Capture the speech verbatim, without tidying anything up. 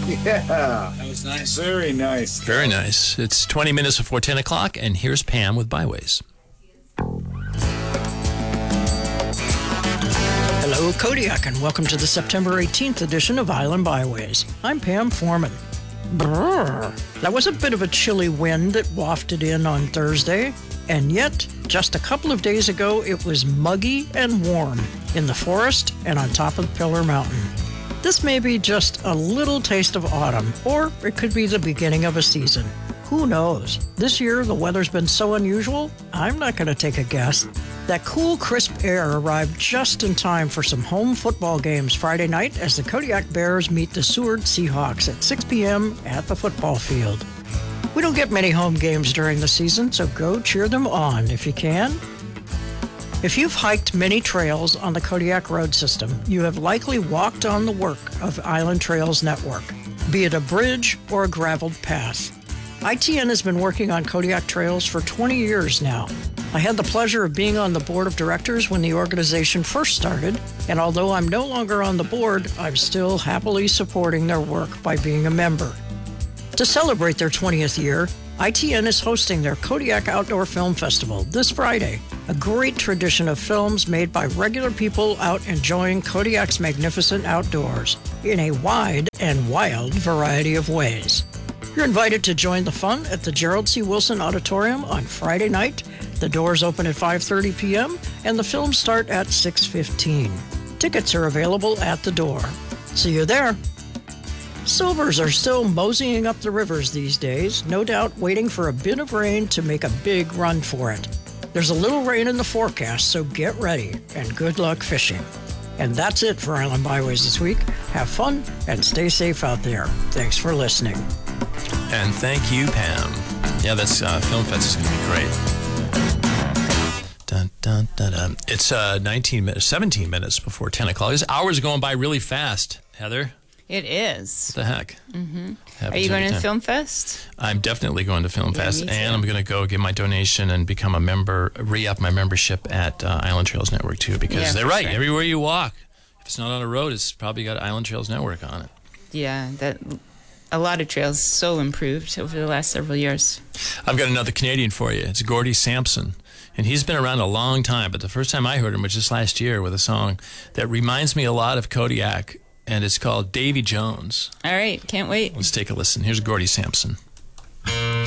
Yeah. That was nice. Very nice. Very nice. It's twenty minutes before ten o'clock, and here's Pam with Byways. Hello, Kodiak, and welcome to the September eighteenth edition of Island Byways. I'm Pam Foreman. Brrr. That was a bit of a chilly wind that wafted in on Thursday, and yet, just a couple of days ago, it was muggy and warm in the forest and on top of Pillar Mountain. This may be just a little taste of autumn, or it could be the beginning of a season. Who knows? This year, the weather's been so unusual, I'm not going to take a guess. That cool, crisp air arrived just in time for some home football games Friday night as the Kodiak Bears meet the Seward Seahawks at six p.m. at the football field. We don't get many home games during the season, so go cheer them on if you can. If you've hiked many trails on the Kodiak Road system, you have likely walked on the work of Island Trails Network, be it a bridge or a graveled path. I T N has been working on Kodiak Trails for twenty years now. I had the pleasure of being on the board of directors when the organization first started, and although I'm no longer on the board, I'm still happily supporting their work by being a member. To celebrate their twentieth year, I T N is hosting their Kodiak Outdoor Film Festival this Friday, a great tradition of films made by regular people out enjoying Kodiak's magnificent outdoors in a wide and wild variety of ways. You're invited to join the fun at the Gerald C. Wilson Auditorium on Friday night. The doors open at five thirty p.m. and the films start at six fifteen. Tickets are available at the door. See you there. Silvers are still moseying up the rivers these days, no doubt waiting for a bit of rain to make a big run for it. There's a little rain in the forecast, so get ready and good luck fishing. And that's it for Island Byways this week. Have fun and stay safe out there. Thanks for listening. And thank you, Pam. Yeah, that's uh, Film Fest is going to be great. Dun, dun, dun, dun. It's uh, nineteen minutes, seventeen minutes before ten o'clock. This hour's going by really fast, Heather. It is. What the heck? Mm-hmm. Are you going to time. Film Fest? I'm definitely going to Film Yeah, Fest, me too. and I'm going to go give my donation and become a member, re-up my membership at uh, Island Trails Network, too, because Yeah, they're for right. sure. Everywhere you walk, if it's not on a road, it's probably got Island Trails Network on it. Yeah, that a lot of trails so improved over the last several years. I've got another Canadian for you. It's Gordy Sampson. And he's been around a long time, but the first time I heard him was just last year with a song that reminds me a lot of Kodiak, and it's called Davy Jones. All right, can't wait. Let's take a listen. Here's Gordy Sampson.